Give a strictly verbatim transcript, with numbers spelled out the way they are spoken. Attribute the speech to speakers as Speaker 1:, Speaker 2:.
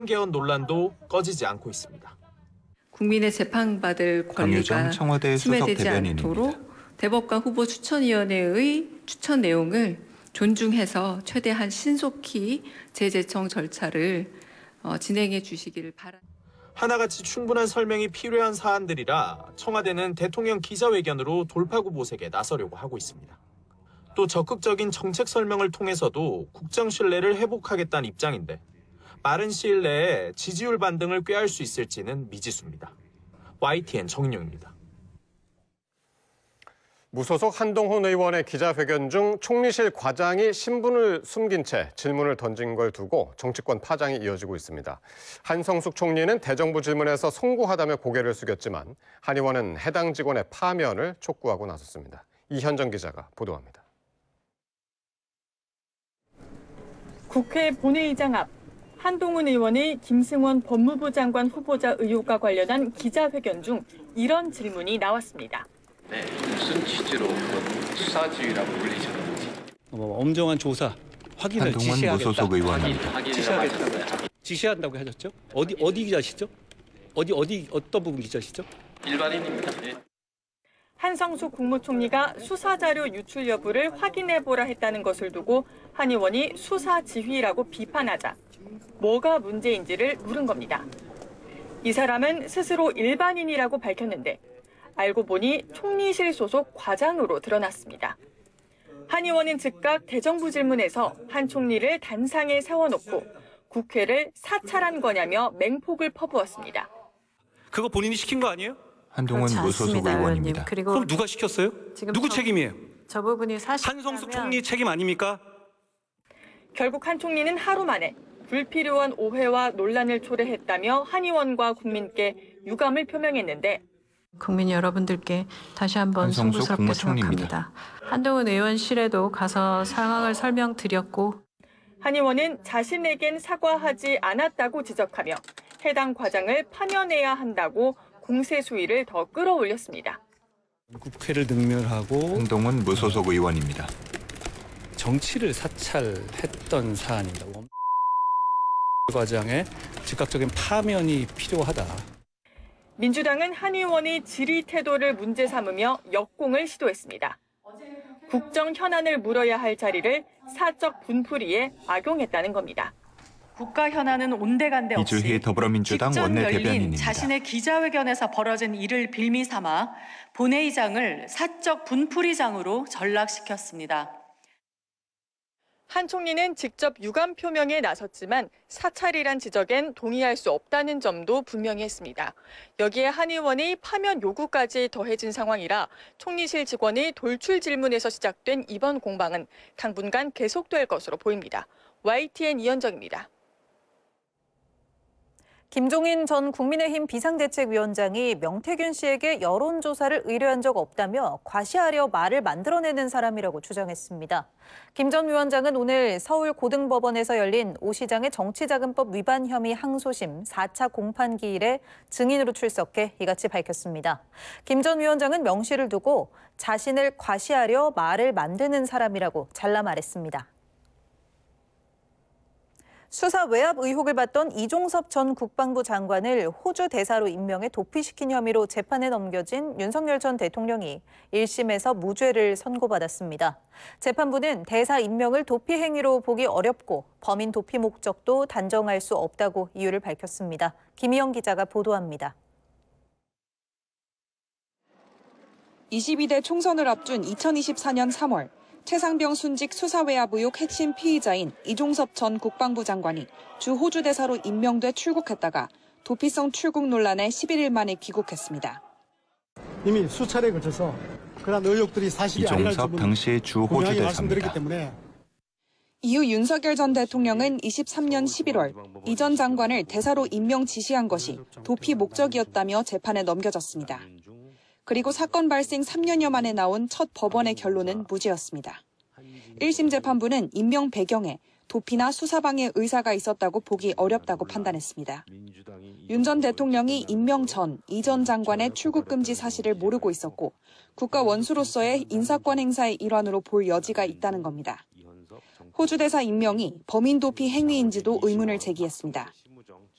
Speaker 1: 개헌 논란도 꺼지지 않고 있습니다.
Speaker 2: 국민의 재판받을 권리가 침해되지 않도록 대법관 후보 추천위원회의 추천 내용을 존중해서 최대한 신속히 재제청 절차를 진행해 주시기를 바랍니다.
Speaker 1: 하나같이 충분한 설명이 필요한 사안들이라 청와대는 대통령 기자회견으로 돌파구 모색에 나서려고 하고 있습니다. 또 적극적인 정책 설명을 통해서도 국정 신뢰를 회복하겠다는 입장인데 빠른 시일 내에 지지율 반등을 꾀할 수 있을지는 미지수입니다. 와이티엔 정인용입니다.
Speaker 3: 무소속 한동훈 의원의 기자회견 중 총리실 과장이 신분을 숨긴 채 질문을 던진 걸 두고 정치권 파장이 이어지고 있습니다. 한성숙 총리는 대정부 질문에서 송구하다며 고개를 숙였지만 한 의원은 해당 직원의 파면을 촉구하고 나섰습니다. 이현정 기자가 보도합니다.
Speaker 4: 국회 본회의장 앞 한동훈 의원의 김승원 법무부 장관 후보자 의혹과 관련한 기자회견 중 이런 질문이 나왔습니다.
Speaker 5: 네, 무슨 취지로 수사지휘라고 불리셨는지.
Speaker 6: 어, 엄정한 조사 확인을
Speaker 7: 한동훈
Speaker 6: 지시하겠다.
Speaker 7: 무소속 의원입니다.
Speaker 6: 지시하겠다. 지시한다고 하셨죠? 어디 어디 기자시죠? 어디 어디 어떤 부분 기자시죠?
Speaker 5: 일반인입니다. 네.
Speaker 4: 한성숙 국무총리가 수사자료 유출 여부를 확인해보라 했다는 것을 두고 한 의원이 수사 지휘라고 비판하자 뭐가 문제인지를 물은 겁니다. 이 사람은 스스로 일반인이라고 밝혔는데 알고 보니 총리실 소속 과장으로 드러났습니다. 한 의원은 즉각 대정부 질문에서 한 총리를 단상에 세워놓고 국회를 사찰한 거냐며 맹폭을 퍼부었습니다.
Speaker 6: 그거 본인이 시킨 거 아니에요?
Speaker 7: 한동훈 무소속 의원입니다.
Speaker 6: 그리고 그럼 누가 시켰어요? 누구
Speaker 8: 저,
Speaker 6: 책임이에요?
Speaker 8: 저 부분이 사실
Speaker 6: 한성숙 총리 책임 아닙니까?
Speaker 4: 결국 한 총리는 하루 만에 불필요한 오해와 논란을 초래했다며 한 의원과 국민께 유감을 표명했는데
Speaker 8: 국민 여러분들께 다시 한번 송구스럽게 생각합니다. 한동훈 의원실에도 가서 상황을 설명드렸고
Speaker 4: 한 의원은 자신에겐 사과하지 않았다고 지적하며 해당 과장을 파면해야 한다고 공세 수위를 더 끌어올렸습니다.
Speaker 6: 국회를 능멸하고
Speaker 7: 한동훈 무소속 의원입니다.
Speaker 6: 정치를 사찰했던 사안입니다. 과장의 즉각적인 파면이 필요하다.
Speaker 4: 민주당은 한 의원의 질의 태도를 문제 삼으며 역공을 시도했습니다. 국정 현안을 물어야 할 자리를 사적 분풀이에 악용했다는 겁니다.
Speaker 9: 국가 현안은 온데간데 없이
Speaker 7: 이주희 더불어민주당 원내대변인입니다.
Speaker 9: 자신의 기자회견에서 벌어진 일을 빌미 삼아 본회의장을 사적 분풀이장으로 전락시켰습니다.
Speaker 4: 한 총리는 직접 유감 표명에 나섰지만 사찰이란 지적엔 동의할 수 없다는 점도 분명히 했습니다. 여기에 한 의원의 파면 요구까지 더해진 상황이라 총리실 직원의 돌출 질문에서 시작된 이번 공방은 당분간 계속될 것으로 보입니다. 와이티엔 이현정입니다.
Speaker 10: 김종인 전 국민의힘 비상대책위원장이 명태균 씨에게 여론조사를 의뢰한 적 없다며 과시하려 말을 만들어내는 사람이라고 주장했습니다. 김 전 위원장은 오늘 서울 고등법원에서 열린 오 시장의 정치자금법 위반 혐의 항소심 사 차 공판 기일에 증인으로 출석해 이같이 밝혔습니다. 김 전 위원장은 명시를 두고 자신을 과시하려 말을 만드는 사람이라고 잘라 말했습니다. 수사 외압 의혹을 받던 이종섭 전 국방부 장관을 호주 대사로 임명해 도피시킨 혐의로 재판에 넘겨진 윤석열 전 대통령이 일 심에서 무죄를 선고받았습니다. 재판부는 대사 임명을 도피 행위로 보기 어렵고 범인 도피 목적도 단정할 수 없다고 이유를 밝혔습니다. 김희영 기자가 보도합니다.
Speaker 11: 이십이 대 총선을 앞둔 이천이십사 년 삼월. 최상병 순직 수사외압 의혹 핵심 피의자인 이종섭 전 국방부 장관이 주 호주 대사로 임명돼 출국했다가 도피성 출국 논란에 십일 일 만에 귀국했습니다.
Speaker 12: 이미 수차례에 걸쳐서 그런 의혹들이 사실이 아니라는
Speaker 7: 이종섭 당시 주 호주 대사입니다.
Speaker 12: 때문에.
Speaker 11: 이후 윤석열 전 대통령은 이십삼 년 십일월 이 전 장관을 대사로 임명 지시한 것이 도피 목적이었다며 재판에 넘겨졌습니다. 그리고 사건 발생 삼 년여 만에 나온 첫 법원의 결론은 무죄였습니다. 일 심 재판부는 임명 배경에 도피나 수사방해 의사가 있었다고 보기 어렵다고 판단했습니다. 윤 전 대통령이 임명 전 이 전 장관의 출국 금지 사실을 모르고 있었고 국가 원수로서의 인사권 행사의 일환으로 볼 여지가 있다는 겁니다. 호주 대사 임명이 범인 도피 행위인지도 의문을 제기했습니다.